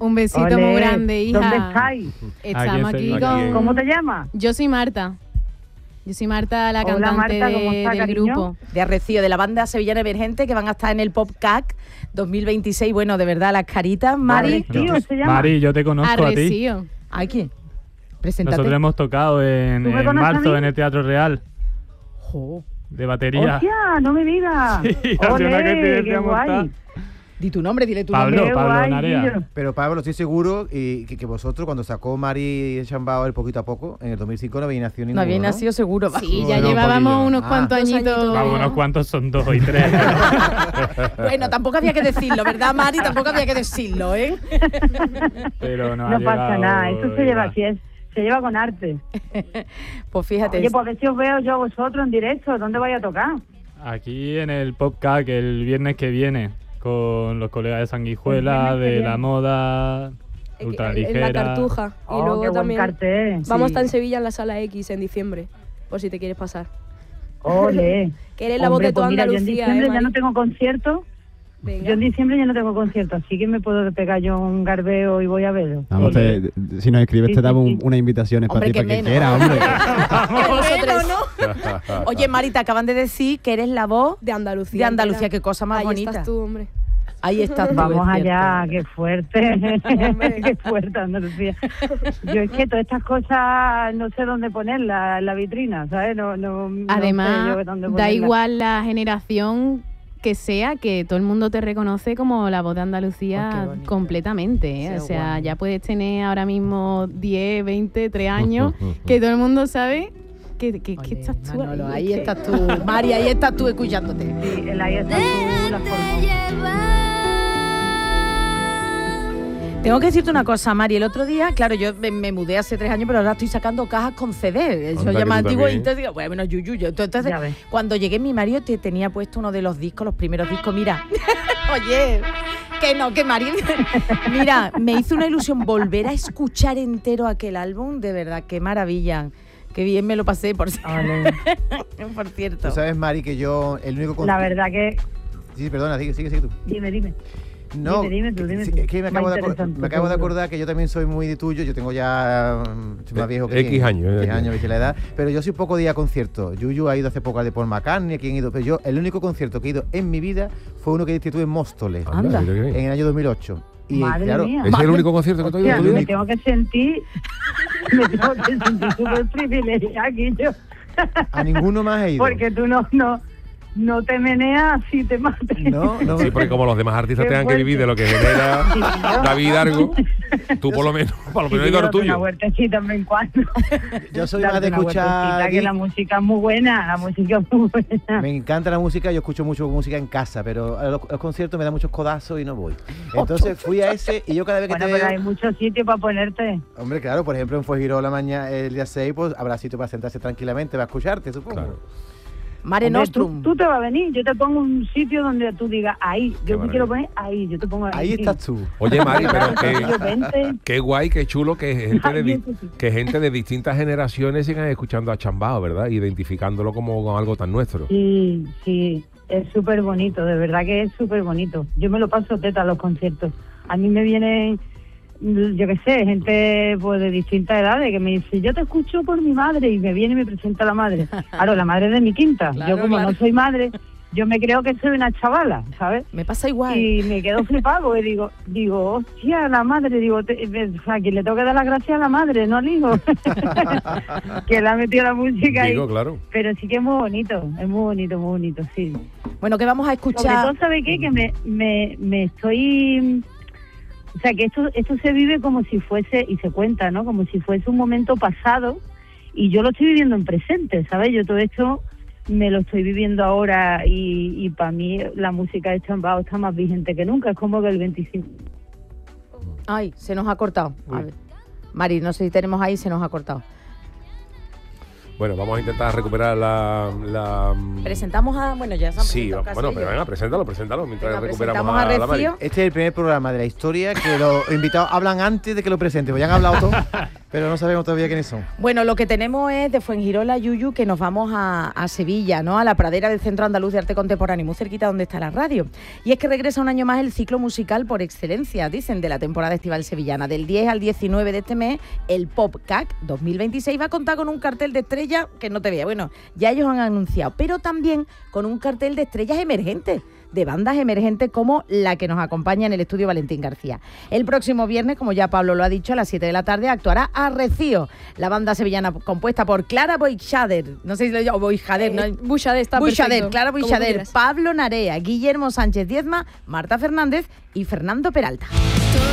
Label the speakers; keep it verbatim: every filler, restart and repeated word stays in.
Speaker 1: Un besito
Speaker 2: Olé.
Speaker 1: muy grande, hija.
Speaker 2: ¿Dónde estáis?
Speaker 1: Estamos
Speaker 3: Aquí
Speaker 1: aquí
Speaker 3: estoy,
Speaker 1: con...
Speaker 3: aquí.
Speaker 2: ¿Cómo te llamas?
Speaker 1: Yo soy Marta. Yo soy Marta, la
Speaker 2: Hola,
Speaker 1: cantante
Speaker 2: Marta, ¿cómo
Speaker 1: de-
Speaker 2: está,
Speaker 1: del
Speaker 2: cariño?
Speaker 1: grupo.
Speaker 4: De Arrecío, de la banda Sevillana Emergente, que van a estar en el Pop C A C dos mil veintiséis. Bueno, de verdad, las caritas, Mari.
Speaker 2: Arrecío se llama.
Speaker 3: Mari, yo te conozco a ti.
Speaker 1: Arrecío.
Speaker 4: ¿A quién? Preséntate.
Speaker 3: Nosotros hemos tocado en,
Speaker 2: ¿Tú me
Speaker 3: en
Speaker 2: conoces a
Speaker 3: marzo
Speaker 2: mí?
Speaker 3: en el Teatro Real,
Speaker 4: Jo.
Speaker 3: de batería.
Speaker 2: ¡Hostia, no me digas!
Speaker 3: Sí, hace una
Speaker 2: ¡Olé,
Speaker 3: coincidencia
Speaker 2: qué
Speaker 3: mortal.
Speaker 2: guay!
Speaker 4: Di tu nombre, dile tu
Speaker 3: Pablo,
Speaker 4: nombre.
Speaker 2: Qué
Speaker 3: Pablo
Speaker 2: guay,
Speaker 3: Narea.
Speaker 2: Guillo.
Speaker 5: Pero Pablo, estoy seguro y que, que vosotros, cuando sacó Mari y Chambao el poquito a poco, en el dos mil cinco no había nacido
Speaker 4: No
Speaker 5: ninguno,
Speaker 4: había
Speaker 5: ¿no?
Speaker 4: nacido seguro.
Speaker 1: Sí, ya
Speaker 3: Bueno,
Speaker 1: llevábamos
Speaker 3: poquillo.
Speaker 1: unos
Speaker 5: Ah.
Speaker 1: cuantos
Speaker 6: Dos
Speaker 1: añitos.
Speaker 6: añitos.
Speaker 3: Vamos, unos cuantos son dos y tres.
Speaker 4: Bueno, tampoco había que decirlo, ¿verdad, Mari? Tampoco había que decirlo, ¿eh?
Speaker 3: Pero no, ha
Speaker 2: No pasa
Speaker 3: llegado
Speaker 2: nada, eso se lleva
Speaker 3: igual.
Speaker 2: así, es, se lleva con arte.
Speaker 4: Pues fíjate.
Speaker 2: Oye, pues a ver si os veo yo a vosotros en directo, ¿dónde vais a tocar?
Speaker 3: Aquí en el Pop C A C el viernes que viene, con los colegas de Sanguijuela,
Speaker 2: El viernes que
Speaker 3: de
Speaker 2: viene.
Speaker 3: la moda,
Speaker 6: En
Speaker 3: ultraligera.
Speaker 6: la Cartuja. Y
Speaker 2: Oh,
Speaker 6: luego
Speaker 2: qué buen
Speaker 6: también
Speaker 2: cartel.
Speaker 6: vamos a
Speaker 4: Sí.
Speaker 6: estar en Sevilla en la Sala X en diciembre, por si te quieres pasar.
Speaker 2: Ole.
Speaker 6: Que eres la voz
Speaker 2: Hombre,
Speaker 6: de toda
Speaker 2: pues mira, yo en
Speaker 6: Andalucía,
Speaker 2: diciembre
Speaker 6: ¿eh,
Speaker 2: ya
Speaker 6: Mari?
Speaker 2: no tengo concierto.
Speaker 6: Venga.
Speaker 2: Yo en diciembre ya no tengo concierto, así que me puedo pegar yo un garbeo y voy a verlo.
Speaker 7: Vamos, te- si nos escribes
Speaker 2: Sí,
Speaker 7: te
Speaker 2: sí,
Speaker 7: damos
Speaker 2: sí.
Speaker 7: un- unas invitaciones para
Speaker 4: Hombre,
Speaker 7: ti,
Speaker 4: que
Speaker 7: para que
Speaker 4: menos.
Speaker 7: quieras, hombre.
Speaker 4: Qué bueno, ¿no? Oye, Mari, te acaban de decir que eres la voz
Speaker 6: De Andalucía.
Speaker 4: de Andalucía.
Speaker 6: entera.
Speaker 4: Qué cosa más
Speaker 6: Ahí
Speaker 4: bonita.
Speaker 6: estás tú, hombre.
Speaker 4: Ahí estás tú,
Speaker 2: Vamos
Speaker 4: es
Speaker 2: allá,
Speaker 4: cierto.
Speaker 2: qué fuerte,
Speaker 6: Hombre.
Speaker 2: qué fuerte Andalucía. Yo es que todas estas cosas no sé dónde ponerlas en la vitrina, ¿sabes? No, no, no sé
Speaker 1: Además,
Speaker 2: yo dónde
Speaker 1: da
Speaker 2: ponerlas.
Speaker 1: igual la generación que sea, que todo el mundo te reconoce como la voz de
Speaker 4: Oh,
Speaker 1: Andalucía
Speaker 4: qué bonito.
Speaker 1: completamente. ¿eh?
Speaker 4: Qué
Speaker 1: O sea,
Speaker 4: guay.
Speaker 1: ya puedes tener ahora mismo diez, veinte, tres años que todo el mundo sabe que, que, que
Speaker 4: Oye,
Speaker 1: estás tú
Speaker 4: Manolo,
Speaker 1: ahí.
Speaker 4: ahí estás tú, Mari, ahí estás tú escuchándote.
Speaker 2: Sí, el ahí está tú, las formó.
Speaker 4: Tengo que decirte una cosa, Mari. El otro día, claro, yo me, me mudé hace tres años, pero ahora estoy sacando cajas con C D. Eso
Speaker 8: Anda,
Speaker 4: ya
Speaker 8: que
Speaker 4: más
Speaker 8: tú
Speaker 4: antiguo. Y
Speaker 8: también.
Speaker 4: entonces digo, bueno, yuyu, yo. Entonces,
Speaker 2: Ya ves.
Speaker 4: cuando llegué, mi marido te tenía puesto uno de los discos, los primeros discos. Mira, oye, que no, que Mari. Mira, me hizo una ilusión volver a escuchar entero aquel álbum. De verdad, qué maravilla. Qué bien me lo pasé, por,
Speaker 2: Ole.
Speaker 4: por cierto.
Speaker 5: Tú sabes, Mari, que yo, el único... con-
Speaker 2: La verdad que...
Speaker 5: Sí, perdona, sigue, sigue, sigue tú.
Speaker 2: Dime, dime.
Speaker 5: No,
Speaker 2: Dime, dime tú, dime
Speaker 5: sí,
Speaker 2: tú.
Speaker 5: es que me acabo,
Speaker 2: Más
Speaker 5: de, acor-
Speaker 2: interesante,
Speaker 5: me acabo de
Speaker 2: seguro.
Speaker 5: acordar que yo también soy muy de tuyo. Yo tengo ya mm, soy más viejo que
Speaker 8: X
Speaker 5: quién,
Speaker 8: años,
Speaker 5: X
Speaker 8: X.
Speaker 5: años, viste la edad. Pero yo soy poco día a conciertos. Yuyu ha ido hace poco al de Paul McCartney, aquí han ido. Pero yo, el único concierto que he ido en mi vida fue uno que estuve en Móstoles,
Speaker 4: Anda.
Speaker 8: mira qué bien.
Speaker 5: en el año dos mil ocho. Y
Speaker 2: Madre
Speaker 5: claro,
Speaker 2: mía.
Speaker 8: ¿Ese es el único concierto que tú has ido
Speaker 2: Hostia,
Speaker 8: en tu
Speaker 2: me
Speaker 8: vida?
Speaker 2: tengo que sentir... Me tengo que sentir súper privilegiada aquí yo.
Speaker 5: a ninguno más he ido.
Speaker 2: Porque tú no, no, no te meneas si te mates.
Speaker 5: No, no.
Speaker 8: Sí, porque como los demás artistas
Speaker 2: Qué
Speaker 8: tengan que
Speaker 2: fuerte.
Speaker 8: vivir de lo que genera
Speaker 2: Sí, señor.
Speaker 8: David Hidalgo, tú por lo menos, por lo
Speaker 2: Sí,
Speaker 8: menos has ido a lo
Speaker 2: yo doy una
Speaker 8: tuyo.
Speaker 2: vueltecita de vez en cuando.
Speaker 5: Yo soy más
Speaker 2: Darte
Speaker 5: de
Speaker 2: una
Speaker 5: escuchar
Speaker 2: vueltecita, que
Speaker 5: di-
Speaker 2: la música es muy buena, la música es muy buena.
Speaker 5: Me encanta la música, yo escucho mucho música en casa, pero a los, a los conciertos me da muchos codazos y no voy. Entonces fui a ese y yo cada vez que
Speaker 2: Bueno,
Speaker 5: te
Speaker 2: pero
Speaker 5: veo...
Speaker 2: hay muchos sitios para ponerte.
Speaker 5: Hombre, claro, por ejemplo en Fuengirola mañana el día seis, pues habrá sitio para sentarse tranquilamente, va a escucharte, supongo.
Speaker 8: Claro.
Speaker 4: Mare
Speaker 2: Hombre,
Speaker 4: Nostrum.
Speaker 2: Tú, tú te vas a venir, yo te pongo un sitio donde tú digas, ahí,
Speaker 8: Qué
Speaker 2: yo me
Speaker 8: maravilla.
Speaker 2: quiero poner ahí, yo te pongo ahí.
Speaker 5: Ahí estás tú.
Speaker 8: Oye, Mari, pero
Speaker 2: Yo,
Speaker 8: qué,
Speaker 2: vente.
Speaker 8: qué guay, qué chulo que gente, de,
Speaker 2: Ay,
Speaker 8: di-
Speaker 2: eso sí.
Speaker 8: que gente de distintas generaciones sigan escuchando a Chambao, ¿verdad? Identificándolo como algo tan nuestro.
Speaker 2: Sí, sí, es súper bonito, de verdad que es súper bonito. Yo me lo paso teta a los conciertos. A mí me vienen, yo qué sé, gente pues de distintas edades que me dice, yo te escucho por mi madre, y me viene y me presenta a la madre. Claro, la madre de mi quinta.
Speaker 4: Claro,
Speaker 2: yo como
Speaker 4: claro.
Speaker 2: no soy madre, yo me creo que soy una chavala, ¿sabes?
Speaker 4: Me pasa igual.
Speaker 2: Y me quedo flipado y digo, digo, hostia, la madre, digo, te, o sea, que le tengo que dar las gracias a la madre, no al hijo, que le ha metido la música ahí.
Speaker 8: Digo, claro.
Speaker 2: Pero sí que es muy bonito, es muy bonito, muy bonito, sí.
Speaker 4: Bueno, que vamos a
Speaker 2: Sobre
Speaker 4: escuchar.
Speaker 2: todo, ¿sabe qué? Que me, me, me estoy... O sea, que esto, esto se vive como si fuese, y se cuenta, ¿no? Como si fuese un momento pasado, y yo lo estoy viviendo en presente, ¿sabes? Yo todo esto me lo estoy viviendo ahora, y, y para mí la música de Chambao está más vigente que nunca. Es como que el veinticinco...
Speaker 4: Ay, se nos ha cortado. A
Speaker 8: Uy.
Speaker 4: ver. Mari, no sé si tenemos ahí, se nos ha cortado.
Speaker 8: Bueno, vamos a intentar recuperar la... la
Speaker 4: Presentamos a. Bueno, ya se han
Speaker 8: sí,
Speaker 4: presentado casi
Speaker 8: bueno,
Speaker 4: ellos.
Speaker 8: pero venga, preséntalo, preséntalo mientras
Speaker 4: Venga,
Speaker 8: recuperamos
Speaker 4: presentamos
Speaker 8: a,
Speaker 4: a
Speaker 8: la Mari.
Speaker 4: Rocío.
Speaker 5: Este es el primer programa de la historia que los invitados hablan antes de que lo presente, pues ya han hablado todos. Pero no sabemos todavía quiénes son.
Speaker 4: Bueno, lo que tenemos es de Fuengirola, Yuyu, que nos vamos a, a Sevilla, ¿no? A la pradera del Centro Andaluz de Arte Contemporáneo, muy cerquita donde está la radio. Y es que regresa un año más el ciclo musical por excelencia, dicen, de la temporada estival sevillana. Del diez al diecinueve de este mes, el Pop C A C dos mil veintiséis va a contar con un cartel de estrellas que no te vea. Bueno, ya ellos han anunciado, pero también con un cartel de estrellas emergentes, de bandas emergentes como la que nos acompaña en el estudio Valentín García. El próximo viernes, como ya Pablo lo ha dicho, a las siete de la tarde actuará Arrecío, la banda sevillana compuesta por Clara Boixader, no sé si lo digo, Boixader,
Speaker 6: Eh,
Speaker 4: ¿no?
Speaker 6: Buixader está
Speaker 4: Boixader,
Speaker 6: perfecto,
Speaker 4: Clara
Speaker 6: como
Speaker 4: Boixader,
Speaker 6: quieras.
Speaker 4: Pablo Narea, Guillermo Sánchez Diezma, Marta Fernández y Fernando Peralta.